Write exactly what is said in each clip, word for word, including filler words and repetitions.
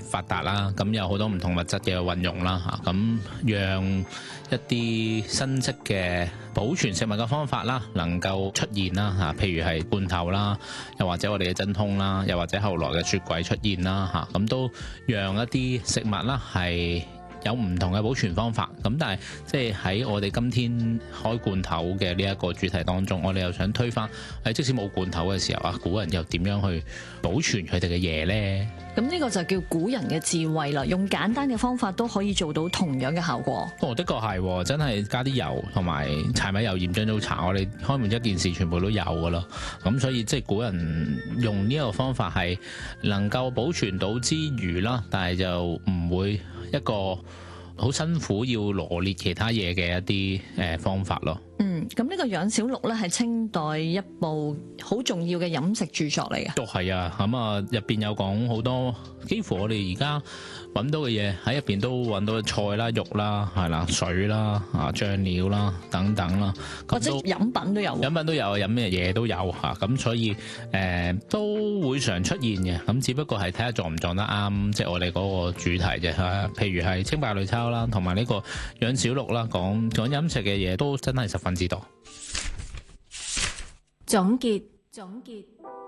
發達啦，咁有好多唔同物質嘅運用啦嚇，咁讓一啲新式嘅保存食物嘅方法啦，能夠出現啦嚇，譬如係罐頭啦，又或者我哋嘅真空啦，又或者後來嘅雪櫃出現啦嚇，咁都讓一啲食物啦係有唔同嘅保存方法，咁但係即係喺我哋今天開罐頭嘅呢一個主題當中，我哋又想推翻喺即使冇罐頭嘅時候啊，古人又點樣去保存佢哋嘅嘢呢？ 咁呢個就叫古人嘅智慧啦，用簡單嘅方法都可以做到同樣嘅效果。 哦，的確係，真係加啲油同埋柴米油鹽醬醋茶，我哋開門一件事全部都有噶咯。咁所以即係古人用呢一個方法係能夠保存到之餘啦，但係就唔會一個好辛苦要羅列其他嘢嘅一啲誒方法咯。 嗯，咁呢個《養小錄》咧係清代一部好重要嘅飲食著作嚟嘅。 都係啊，咁啊入邊有講好多，幾乎我哋而家揾到嘅嘢喺入邊都揾到菜啦、肉啦、係啦、水啦、啊醬料啦等等啦， 或者飲品都有， 飲品都有，飲咩嘢都有嚇，咁所以誒、呃、都會常出現嘅，咁只不過係睇下撞唔撞得啱，即係我哋嗰個主題啫嚇。譬如係清白類抄啦，同埋呢個養小錄啦，講講飲食嘅嘢都真係十分之多。 總結總結，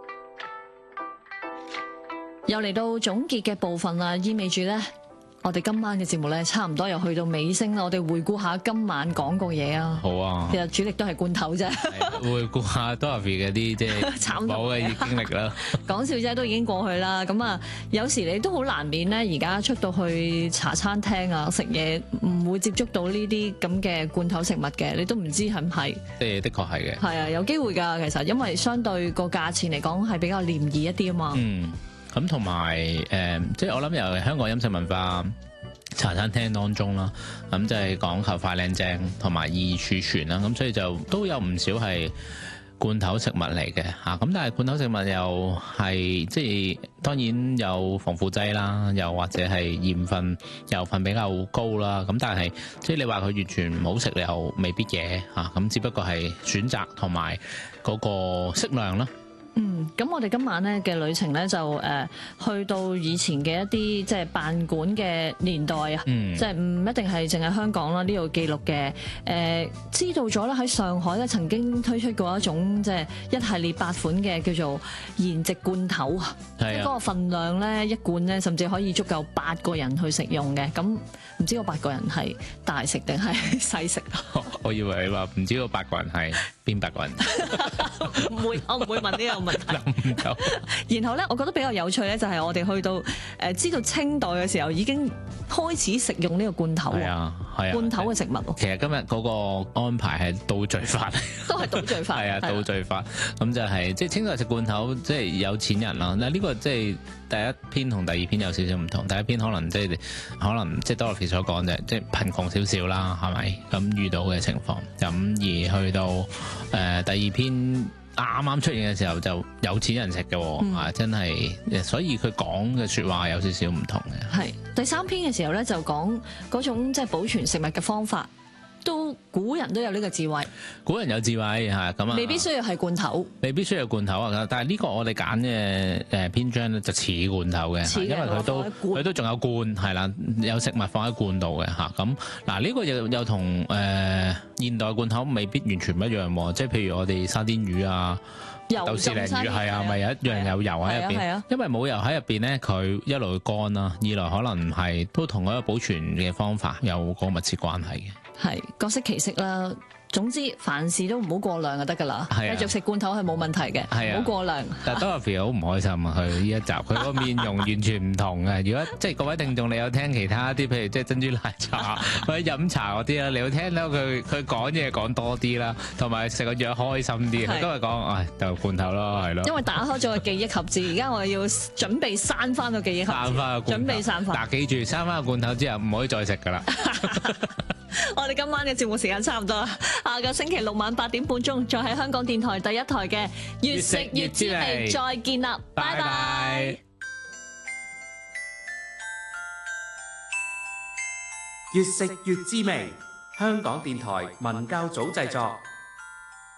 又嚟到總結嘅部分啦，意味住咧，我哋今晚嘅節目咧，差唔多又去到尾聲啦。我哋回顧下今晚講過嘢啊。 好啊。 其實主力都係罐頭啫。 回顧下 Dorothy 嘅啲即係慘嘅經歷啦。 講笑啫，都已經過去啦。咁啊，有時你都好難免咧，而家出到去茶餐廳啊食嘢，唔會接觸到呢啲咁嘅罐頭食物嘅，你都唔知係唔係。 即係的確係嘅。 係啊，有機會㗎。其實因為相對個價錢嚟講係比較廉宜一啲啊嘛。 嗯。咁同埋誒，即係我諗由香港飲食文化茶餐廳當中啦，咁就係講求快靚正同埋易儲存啦，咁所以就都有唔少係罐頭食物嚟嘅嚇。咁但係罐頭食物又係即係當然有防腐劑啦，又或者係鹽分油分比較高啦。咁但係即係你話佢完全唔好食，你又未必嘅嚇。咁只不過係選擇同埋嗰個適量啦。 嗯，咁我哋今晚咧嘅旅程咧就誒、呃、去到以前嘅一啲即係辦館嘅年代啊，嗯、即係唔一定係淨係香港啦，呢度記錄嘅誒知道咗啦，喺上海咧曾經推出過一種即係一系列八款嘅叫做筵席罐頭啊，即係嗰個份量咧一罐咧甚至可以足夠八個人去食用嘅。咁唔知嗰八個人係大食定係細食啊？ 我以為你話唔知嗰八個人係邊八個人？ 唔會，我唔會問呢個問題。 諗唔到。 然後咧，我覺得比較有趣咧，就係我哋去到誒知道清代嘅時候，已經開始食用呢個罐頭。 係啊，係啊， 罐頭嘅食物。 其實今日嗰個安排係倒序法， 都係倒序法。 係啊，倒序法。咁就係即係清代食罐頭，即係有錢人啦。嗱，呢個即係第一篇同第二篇有少少唔同。第一篇可能即係可能即係 Dorothy 所講嘅，即係貧窮少少啦，係咪咁遇到嘅情況？咁而去到誒、呃、第二篇。啱啱出現嘅時候就有錢人食嘅，嗯、啊真係，所以佢講嘅説話有少少唔同嘅。 係第三篇嘅時候咧，就講嗰種即係保存食物嘅方法，都古人都有呢個智慧。 古人有智慧嚇，咁啊， 未必需要係罐頭， 未必需要罐頭啊。但係呢個我哋揀嘅誒篇章咧就似罐頭嘅，因為佢都佢都仲有罐係啦，有食物放喺罐度嘅嚇。咁嗱呢個又又同誒現代罐頭未必完全唔一樣喎。即係譬如我哋沙甸魚啊、豆豉鯪魚係啊，咪有一樣有油喺入邊。因為冇油喺入邊咧，佢一來乾啦，二來可能係都同嗰個保存嘅方法有個密切關係嘅。係各色其色啦。總之凡事都唔好過量就得㗎啦，繼續食罐頭係冇問題嘅，唔好過量。 但係 Dorothy 好唔開心啊！佢呢一集佢個面容完全唔同嘅。如果即係各位聽眾，你有聽其他啲，譬如即係珍珠奶茶或者飲茶嗰啲啦，你會聽到佢佢講嘢講多啲啦，同埋食個樣開心啲。佢今日講，唉，就罐頭咯，係咯。因為打開咗個記憶盒子，而家我哋要準備閂翻個記憶盒子，閂翻個準備閂翻。嗱，記住閂翻個罐頭之後，唔可以再食㗎啦。我哋今晚嘅節目時間差唔多啦，下個星期六晚八點半鐘，再喺香港電台第一台嘅越食越滋味再見啦，拜拜。 越食越滋味，香港電台文教組製作。